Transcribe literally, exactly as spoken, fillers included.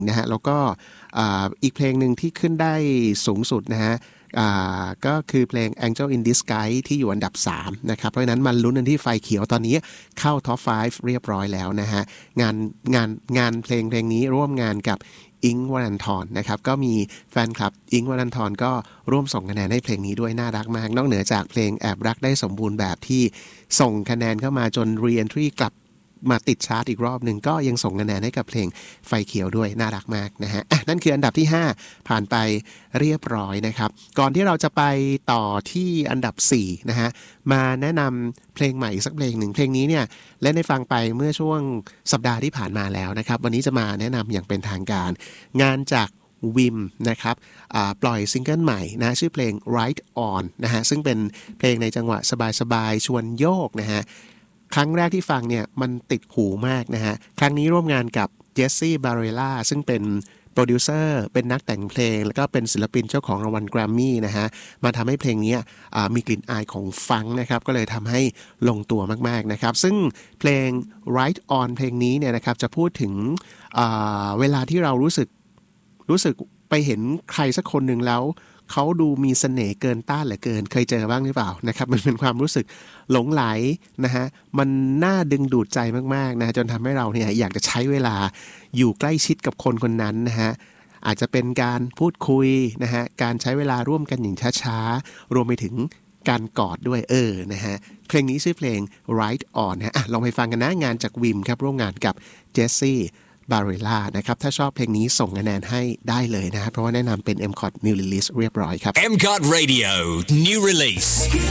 นะฮะแล้วก็อีกเพลงหนึ่งที่ขึ้นได้สูงสุดนะฮะก็คือเพลง Angel in Disguise ที่อยู่อันดับสามนะครับเพราะฉะนั้นมันลุ้นกันที่ไฟเขียวตอนนี้เข้าท็อปห้าเรียบร้อยแล้วนะฮะงานงานงานเพลงเพลงนี้ร่วมงานกับอิงค์วรันธรนะครับก็มีแฟนคลับอิงค์วรันธรก็ร่วมส่งคะแนนให้เพลงนี้ด้วยน่ารักมากนอกเหนือจากเพลงแอบรักได้สมบูรณ์แบบที่ส่งคะแนนเข้ามาจน re-entry กลับมาติดชาร์ตอีกรอบหนึ่งก็ยังส่งคะแนนให้กับเพลงไฟเขียวด้วยน่ารักมากนะฮะนั่นคืออันดับที่ห้าผ่านไปเรียบร้อยนะครับก่อนที่เราจะไปต่อที่อันดับสี่นะฮะมาแนะนำเพลงใหม่สักเพลงหนึ่งเพลงนี้เนี่ยเล่นให้ฟังไปเมื่อช่วงสัปดาห์ที่ผ่านมาแล้วนะครับวันนี้จะมาแนะนำอย่างเป็นทางการงานจากวิมนะครับปล่อยซิงเกิลใหม่นะชื่อเพลง Right On นะฮะซึ่งเป็นเพลงในจังหวะสบายๆชวนโยกนะฮะครั้งแรกที่ฟังเนี่ยมันติดหูมากนะฮะครั้งนี้ร่วมงานกับเจสซี่บาเรล่าซึ่งเป็นโปรดิวเซอร์เป็นนักแต่งเพลงแล้วก็เป็นศิลปินเจ้าของรางวัลแกรมมี่นะฮะมาทำให้เพลงนี้มีกลิ่นอายของฟังก์นะครับก็เลยทำให้ลงตัวมากๆนะครับซึ่งเพลง Right On เพลงนี้เนี่ยนะครับจะพูดถึงเวลาที่เรารู้สึกรู้สึกไปเห็นใครสักคนหนึ่งแล้วเขาดูมีเสน่ห์เกินต้านเหลือเกินเคยเจอบ้างหรือเปล่านะครับมันเป็นความรู้สึกหลงไหลนะฮะมันน่าดึงดูดใจมากๆนะจนทำให้เราเนี่ยอยากจะใช้เวลาอยู่ใกล้ชิดกับคนคนนั้นนะฮะอาจจะเป็นการพูดคุยนะฮะการใช้เวลาร่วมกันอย่างช้าๆรวมไปถึงการกอดด้วยเออนะฮะเพลงนี้ชื่อเพลง Right On นะฮะลองไปฟังกันนะงานจากวิมครับร่วมงานกับเจสซี่บาเรล่านะครับถ้าชอบเพลงนี้ส่งคะแนนให้ได้เลยนะเพราะว่าแนะนำเป็น เอ็ม ซี โอ ที New Release เรียบร้อยครับเอ็ม ซี โอ ที Radio New Release